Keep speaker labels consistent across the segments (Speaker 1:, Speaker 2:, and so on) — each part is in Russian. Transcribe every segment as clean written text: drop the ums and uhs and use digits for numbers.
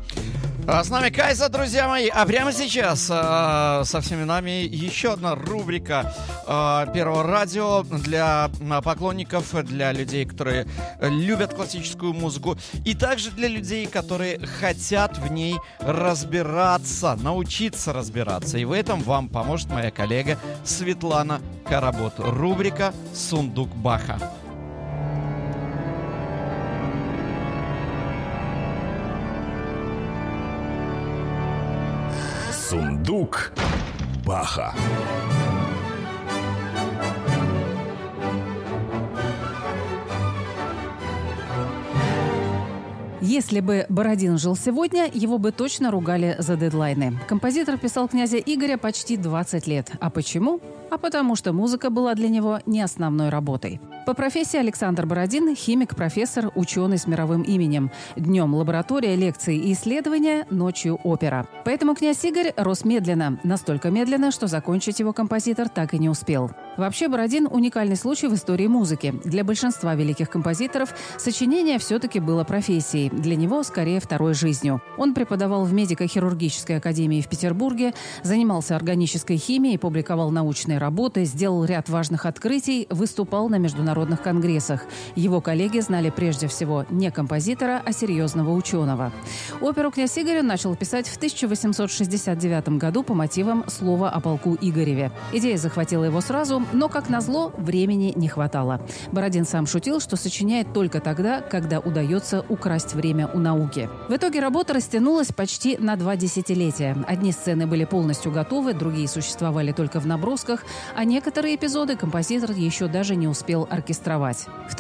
Speaker 1: С нами Кайза, друзья мои. А прямо сейчас со всеми нами еще одна рубрика Первого радио для поклонников, для людей, которые любят классическую музыку, и также для людей, которые хотят в ней разбираться, научиться разбираться. И в этом вам поможет моя коллега Светлана Каработ. Рубрика «Сундук Баха».
Speaker 2: Сундук Баха.
Speaker 3: Если бы Бородин жил сегодня, его бы точно ругали за дедлайны. Композитор писал князя Игоря почти 20 лет. А почему? А потому что музыка была для него не основной работой. По профессии Александр Бородин – химик, профессор, ученый с мировым именем. Днем лаборатория, лекции и исследования, ночью опера. Поэтому князь Игорь рос медленно. Настолько медленно, что закончить его композитор так и не успел. Вообще, Бородин – уникальный случай в истории музыки. Для большинства великих композиторов сочинение все-таки было профессией. Для него, скорее, второй жизнью. Он преподавал в медико-хирургической академии в Петербурге, занимался органической химией, публиковал научные работы, сделал ряд важных открытий, выступал на международных конгрессах. Его коллеги знали прежде всего не композитора, а серьезного ученого. Оперу «Князь Игорь» начал писать в 1869 году по мотивам «Слова о полку Игореве». Идея захватила его сразу, но, как назло, времени не хватало. Бородин сам шутил, что сочиняет только тогда, когда удается украсть время у науки. В итоге работа растянулась почти на 2 десятилетия. Одни сцены были полностью готовы, другие существовали только в набросках, а некоторые эпизоды композитор еще даже не успел оркестровать. В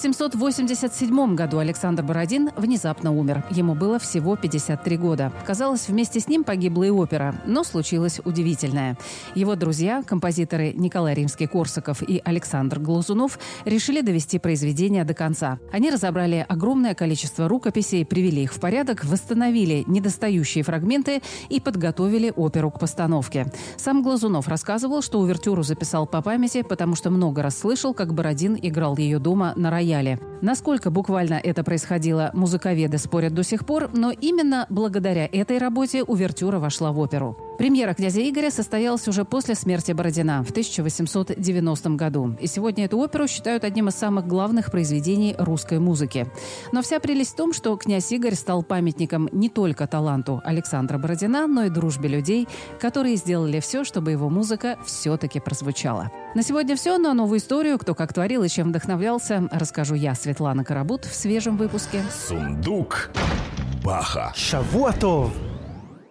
Speaker 3: 1887 году Александр Бородин внезапно умер. Ему было всего 53 года. Казалось, вместе с ним погибла и опера. Но случилось удивительное. Его друзья, композиторы Николай Римский-Корсаков и Александр Глазунов, решили довести произведение до конца. Они разобрали огромное количество рукописей, привели их в порядок, восстановили недостающие фрагменты и подготовили оперу к постановке. Сам Глазунов рассказывал, что увертюру записал по памяти, потому что много раз слышал, как Бородин играл ее дома на рояле. Насколько буквально это происходило, музыковеды спорят до сих пор, но именно благодаря этой работе увертюра вошла в оперу. Премьера «Князя Игоря» состоялась уже после смерти Бородина в 1890 году. И сегодня эту оперу считают одним из самых главных произведений русской музыки. Но вся прелесть в том, что «Князь Игорь» стал памятником не только таланту Александра Бородина, но и дружбе людей, которые сделали все, чтобы его музыка все-таки прозвучала. На сегодня все, но новую историю, кто как творил и чем вдохновлялся, расскажу я, Светлана Карабут, в свежем выпуске
Speaker 2: Сундук Баха.
Speaker 4: Шавуа тов.